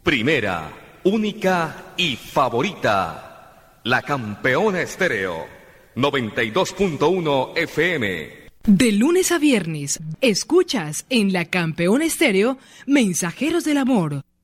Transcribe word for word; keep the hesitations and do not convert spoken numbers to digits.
Primera, única y favorita. La Campeona Estéreo. noventa y dos punto uno F M. De lunes a viernes, escuchas en La Campeona Estéreo Mensajeros del Amor